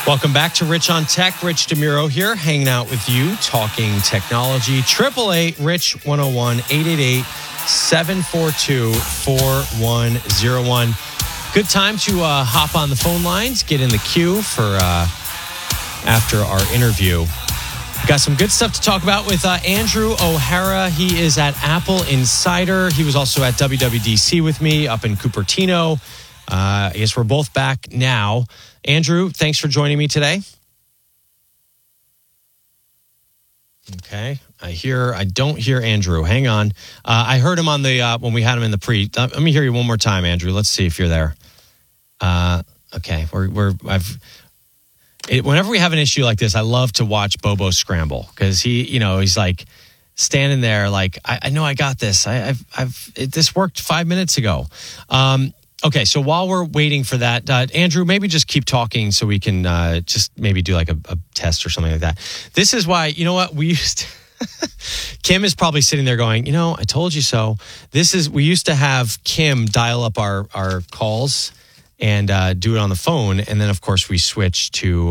Welcome back to Rich on Tech. Rich DeMuro here, hanging out with you, talking technology. 888-RICH-101, 888-742-4101. Good time to hop on the phone lines, get in the queue for after our interview. Got some good stuff to talk about with Andrew O'Hara. He is at Apple Insider. He was also at WWDC with me up in Cupertino. I guess we're both back now. Andrew, thanks for joining me today. Okay, I don't hear Andrew. Hang on. I heard him on the when we had him in the pre. Let me hear you one more time, Andrew. Let's see if you're there. Okay, whenever we have an issue like this, I love to watch Bobo scramble because he's like standing there like I know I got this. This worked 5 minutes ago. Okay, so while we're waiting for that, Andrew, maybe just keep talking so we can just maybe do like a test or something like that. This is why, you know what, we used to, Kim is probably sitting there going, I told you so. We used to have Kim dial up our calls and do it on the phone. And then, of course, we switched to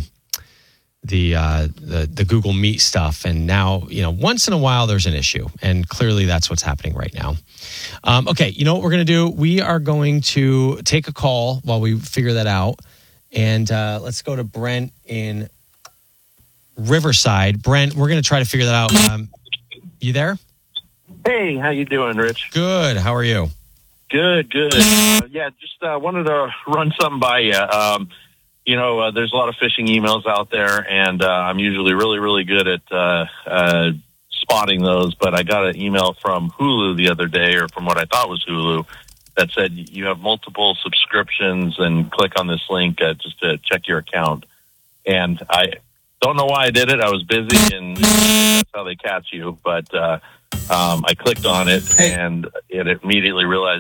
the Google Meet stuff. And now, once in a while, there's an issue. And clearly that's what's happening right now. Okay, you know what we're going to do? We are going to take a call while we figure that out. And let's go to Brent in Riverside. Brent, we're going to try to figure that out. You there? Hey, how you doing, Rich? Good. How are you? Good. Just wanted to run something by you. There's a lot of phishing emails out there, and I'm usually really, really good at spotting those. But I got an email from Hulu the other day, or from what I thought was Hulu, that said you have multiple subscriptions and click on this link just to check your account. And I don't know why I did it. I was busy, and that's how they catch you. But I clicked on it, and it immediately realized